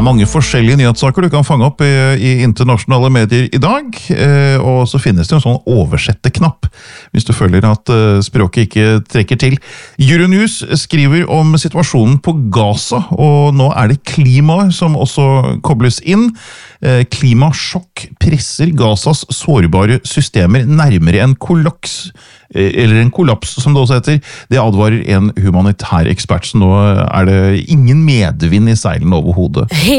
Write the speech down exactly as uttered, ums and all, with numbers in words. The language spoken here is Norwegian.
er mange forskjellige nyhetssaker du kan fange opp i, i internasjonale medier i dag, og så finnes det en sånn oversette-knapp, hvis du føler at språket ikke trekker til. Euronews skriver om situasjonen på Gaza, og nå er det klimaet som også kobles inn. Klimasjokk presser Gazas sårbare systemer nærmere en kollaps, eller en kollaps som det også heter. Det advarer en humanitær ekspert, så nå er det ingen medvind i seilene over hodet.